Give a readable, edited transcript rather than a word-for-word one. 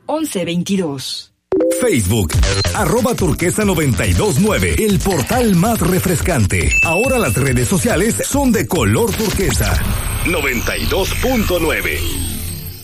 1122. Facebook, @turquesa929, el portal más refrescante. Ahora las redes sociales son de color turquesa. 92.9.